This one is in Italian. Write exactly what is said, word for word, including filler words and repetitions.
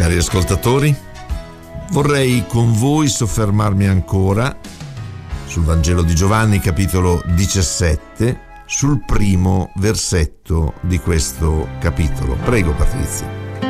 Cari ascoltatori, vorrei con voi soffermarmi ancora sul Vangelo di Giovanni, capitolo diciassette, sul primo versetto di questo capitolo. Prego, Patrizia.